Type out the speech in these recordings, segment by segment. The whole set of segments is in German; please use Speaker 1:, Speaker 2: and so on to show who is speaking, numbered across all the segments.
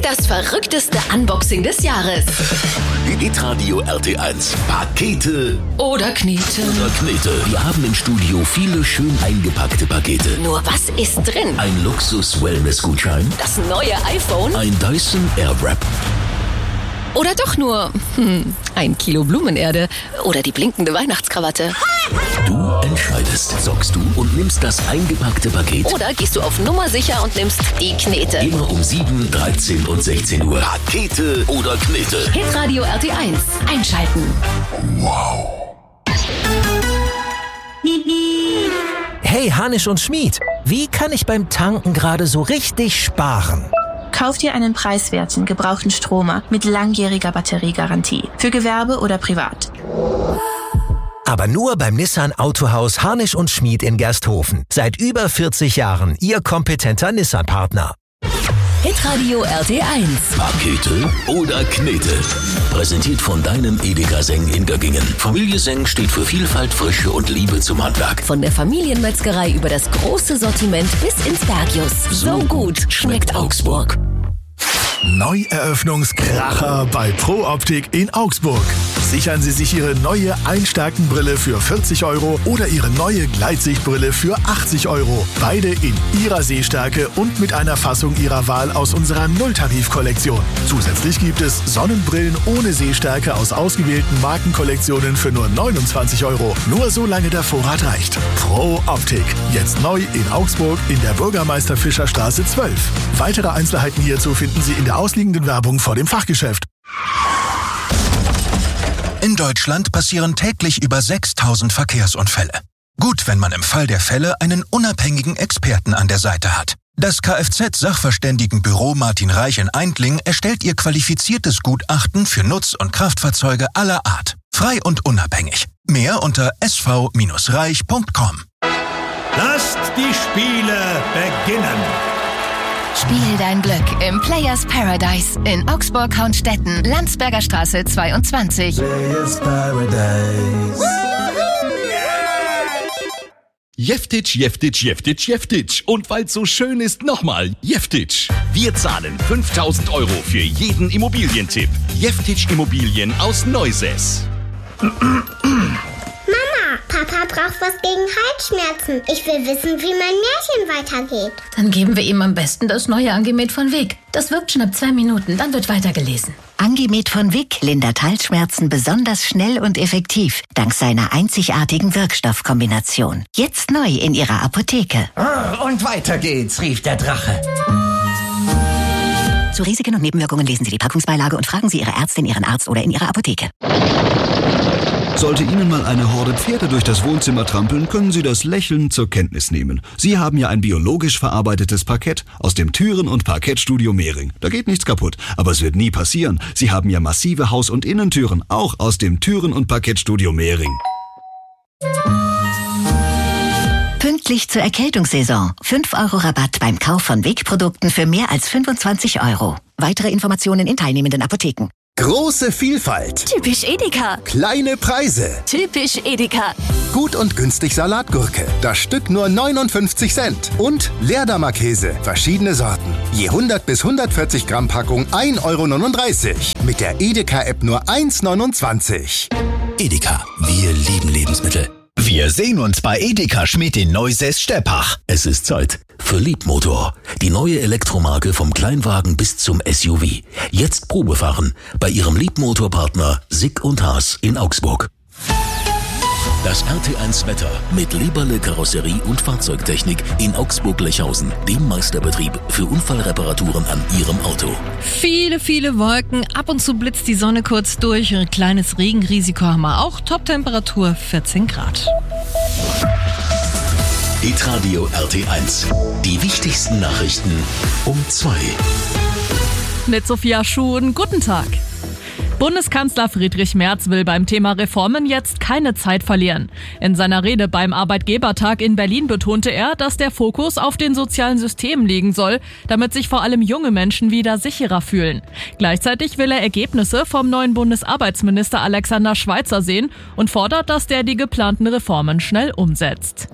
Speaker 1: Das verrückteste Unboxing des Jahres.
Speaker 2: Hitradio RT1. Pakete
Speaker 1: Oder Knete.
Speaker 2: Wir haben im Studio viele schön eingepackte Pakete.
Speaker 1: Nur was ist drin?
Speaker 2: Ein Luxus-Wellness-Gutschein.
Speaker 1: Das neue iPhone?
Speaker 2: Ein Dyson Airwrap.
Speaker 1: Oder doch nur 1 Kilo Blumenerde oder die blinkende Weihnachtskrawatte.
Speaker 2: Du entscheidest. Zockst du und nimmst das eingepackte Paket.
Speaker 1: Oder gehst du auf Nummer sicher und nimmst die Knete.
Speaker 2: Immer um 7, 13 und 16 Uhr. Pakete oder Knete.
Speaker 1: Hitradio RT1. Einschalten.
Speaker 2: Wow.
Speaker 3: Hey, Hanisch und Schmied, wie kann ich beim Tanken gerade so richtig sparen?
Speaker 4: Kauf dir einen preiswerten, gebrauchten Stromer mit langjähriger Batteriegarantie. Für Gewerbe oder privat.
Speaker 3: Aber nur beim Nissan Autohaus Harnisch und Schmied in Gersthofen. Seit über 40 Jahren Ihr kompetenter Nissan-Partner.
Speaker 1: Hitradio RT1.
Speaker 2: Pakete oder Knete. Präsentiert von deinem Edeka Seng in Göggingen. Familie Seng steht für Vielfalt, Frische und Liebe zum Handwerk.
Speaker 1: Von der Familienmetzgerei über das große Sortiment bis ins Bergius. So gut schmeckt Augsburg.
Speaker 5: Neueröffnungskracher bei Pro Optik in Augsburg. Sichern Sie sich Ihre neue Einstarkenbrille für 40 € oder Ihre neue Gleitsichtbrille für 80 €. Beide in Ihrer Sehstärke und mit einer Fassung Ihrer Wahl aus unserer Nulltarif-Kollektion. Zusätzlich gibt es Sonnenbrillen ohne Sehstärke aus ausgewählten Markenkollektionen für nur 29 €. Nur solange der Vorrat reicht. Pro Optik. Jetzt neu in Augsburg in der Bürgermeister-Fischer-Straße 12. Weitere Einzelheiten hierzu finden Sie in der ausliegenden Werbung vor dem Fachgeschäft.
Speaker 6: In Deutschland passieren täglich über 6000 Verkehrsunfälle. Gut, wenn man im Fall der Fälle einen unabhängigen Experten an der Seite hat. Das Kfz-Sachverständigenbüro Martin Reich in Eindling erstellt ihr qualifiziertes Gutachten für Nutz- und Kraftfahrzeuge aller Art. Frei und unabhängig. Mehr unter sv-reich.com.
Speaker 7: Lasst die Spiele beginnen.
Speaker 1: Spiel dein Glück im Players Paradise in Augsburg-Haunstetten, Landsberger Straße 22.
Speaker 7: Players Paradise.
Speaker 8: Jeftitsch, Jeftitsch, Jeftitsch, Jeftitsch. Und weil's so schön ist, nochmal Jeftitsch. Wir zahlen 5.000 € für jeden Immobilientipp. Jeftitsch Immobilien aus Neusäß.
Speaker 9: Papa braucht was gegen Halsschmerzen. Ich will wissen, wie mein Märchen weitergeht.
Speaker 10: Dann geben wir ihm am besten das neue Angemet von Vic. Das wirkt schon ab 2 Minuten, dann wird weitergelesen.
Speaker 11: Angemet von Vic lindert Halsschmerzen besonders schnell und effektiv, dank seiner einzigartigen Wirkstoffkombination. Jetzt neu in Ihrer Apotheke.
Speaker 12: Und weiter geht's, rief der Drache.
Speaker 11: Zu Risiken und Nebenwirkungen lesen Sie die Packungsbeilage und fragen Sie Ihre Ärztin, Ihren Arzt oder in Ihrer Apotheke.
Speaker 13: Sollte Ihnen mal eine Horde Pferde durch das Wohnzimmer trampeln, können Sie das lächelnd zur Kenntnis nehmen. Sie haben ja ein biologisch verarbeitetes Parkett aus dem Türen- und Parkettstudio Mehring. Da geht nichts kaputt, aber es wird nie passieren. Sie haben ja massive Haus- und Innentüren, auch aus dem Türen- und Parkettstudio Mehring.
Speaker 11: Pünktlich zur Erkältungssaison. 5 € Rabatt beim Kauf von Vic-Produkten für mehr als 25 €. Weitere Informationen in teilnehmenden Apotheken.
Speaker 14: Große Vielfalt.
Speaker 1: Typisch Edeka.
Speaker 14: Kleine Preise.
Speaker 1: Typisch Edeka.
Speaker 14: Gut und günstig Salatgurke. Das Stück nur 59 Cent. Und Leerdammer Käse. Verschiedene Sorten. Je 100 bis 140 Gramm Packung 1,39 €. Mit der Edeka-App nur 1,29 €.
Speaker 2: Edeka. Wir lieben Lebensmittel.
Speaker 15: Wir sehen uns bei Edeka Schmidt in Neusäß-Steppach.
Speaker 2: Es ist Zeit für Liebmotor. Die neue Elektromarke vom Kleinwagen bis zum SUV. Jetzt Probefahren bei Ihrem Liebmotorpartner Sick & Haas in Augsburg. Das RT1 Wetter mit Leberle Karosserie und Fahrzeugtechnik in Augsburg-Lechhausen, dem Meisterbetrieb für Unfallreparaturen an Ihrem Auto.
Speaker 16: Viele, viele Wolken, ab und zu blitzt die Sonne kurz durch, ein kleines Regenrisiko haben wir auch, Top-Temperatur 14 Grad.
Speaker 2: Hitradio RT1, die wichtigsten Nachrichten um 2.
Speaker 16: Mit Sophia Schuhen, guten Tag. Bundeskanzler Friedrich Merz will beim Thema Reformen jetzt keine Zeit verlieren. In seiner Rede beim Arbeitgebertag in Berlin betonte er, dass der Fokus auf den sozialen Systemen liegen soll, damit sich vor allem junge Menschen wieder sicherer fühlen. Gleichzeitig will er Ergebnisse vom neuen Bundesarbeitsminister Alexander Schweitzer sehen und fordert, dass der die geplanten Reformen schnell umsetzt.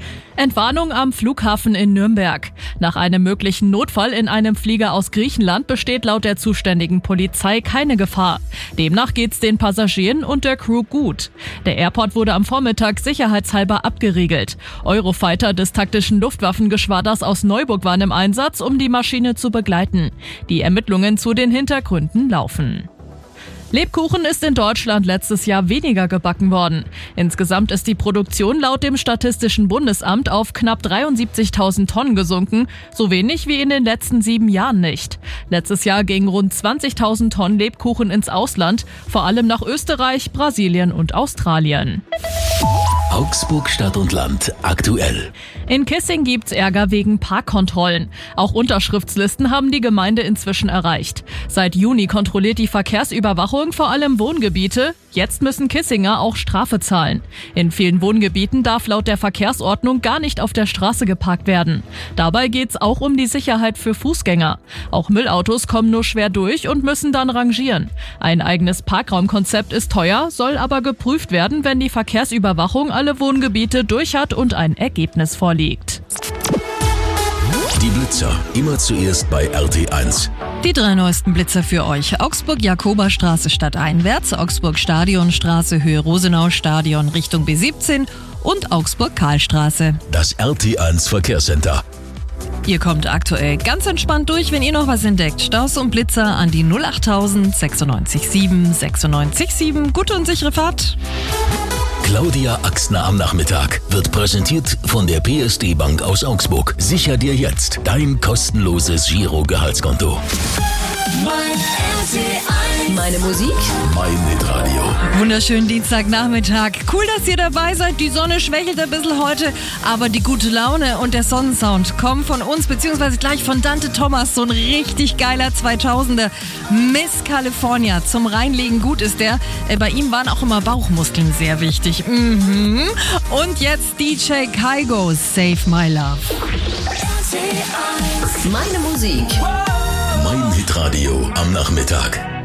Speaker 16: Entwarnung am Flughafen in Nürnberg. Nach einem möglichen Notfall in einem Flieger aus Griechenland besteht laut der zuständigen Polizei keine Gefahr. Demnach geht's den Passagieren und der Crew gut. Der Airport wurde am Vormittag sicherheitshalber abgeriegelt. Eurofighter des taktischen Luftwaffengeschwaders aus Neuburg waren im Einsatz, um die Maschine zu begleiten. Die Ermittlungen zu den Hintergründen laufen. Lebkuchen ist in Deutschland letztes Jahr weniger gebacken worden. Insgesamt ist die Produktion laut dem Statistischen Bundesamt auf knapp 73.000 Tonnen gesunken, so wenig wie in den letzten 7 Jahren nicht. Letztes Jahr gingen rund 20.000 Tonnen Lebkuchen ins Ausland, vor allem nach Österreich, Brasilien und Australien.
Speaker 2: Augsburg Stadt und Land aktuell.
Speaker 16: In Kissing gibt's Ärger wegen Parkkontrollen. Auch Unterschriftslisten haben die Gemeinde inzwischen erreicht. Seit Juni kontrolliert die Verkehrsüberwachung vor allem Wohngebiete. Jetzt müssen Kissinger auch Strafe zahlen. In vielen Wohngebieten darf laut der Verkehrsordnung gar nicht auf der Straße geparkt werden. Dabei geht's auch um die Sicherheit für Fußgänger. Auch Müllautos kommen nur schwer durch und müssen dann rangieren. Ein eigenes Parkraumkonzept ist teuer, soll aber geprüft werden, wenn die Verkehrsüberwachung alle Wohngebiete durch hat und ein Ergebnis vorliegt.
Speaker 2: Die Blitzer, immer zuerst bei RT1.
Speaker 17: Die 3 neuesten Blitzer für euch. Augsburg-Jakoberstraße stadteinwärts, Augsburg-Stadionstraße Höhe Rosenau-Stadion Richtung B17 und Augsburg-Karlstraße.
Speaker 2: Das RT1 Verkehrscenter.
Speaker 17: Ihr kommt aktuell ganz entspannt durch, wenn ihr noch was entdeckt. Staus und Blitzer an die 08000 96 7 96 7. Gute und sichere Fahrt.
Speaker 2: Claudia Axtner am Nachmittag wird präsentiert von der PSD Bank aus Augsburg. Sicher dir jetzt dein kostenloses Giro-Gehaltskonto.
Speaker 10: Meine Musik?
Speaker 2: Mein Hitradio.
Speaker 17: Wunderschönen Dienstagnachmittag. Cool, dass ihr dabei seid. Die Sonne schwächelt ein bisschen heute, aber die gute Laune und der Sonnensound kommen von uns, beziehungsweise gleich von Dante Thomas. So ein richtig geiler 2000er. Miss California. Zum Reinlegen gut ist der. Bei ihm waren auch immer Bauchmuskeln sehr wichtig. Und jetzt DJ Kygo, Save My Love.
Speaker 10: Meine Musik.
Speaker 2: Mein Hitradio am Nachmittag.